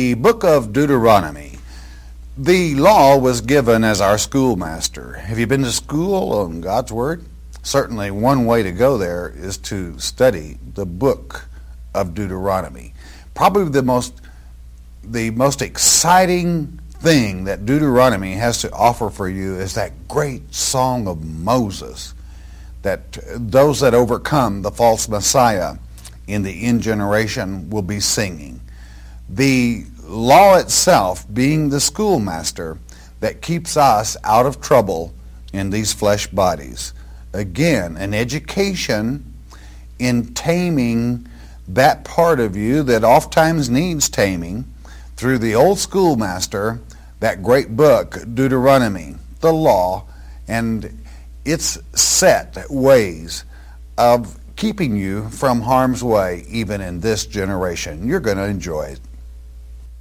The book of Deuteronomy. The law was given as our schoolmaster. Have you been to school on God's Word? Certainly one way to go there is to study the book of Deuteronomy. Probably the most exciting thing that Deuteronomy has to offer for you is that great song of Moses, that those that overcome the false Messiah in the end generation will be singing. The law itself being the schoolmaster that keeps us out of trouble in these flesh bodies. Again, an education in taming that part of you that oftentimes needs taming through the old schoolmaster, that great book, Deuteronomy, the law, and its set ways of keeping you from harm's way even in this generation. You're going to enjoy it.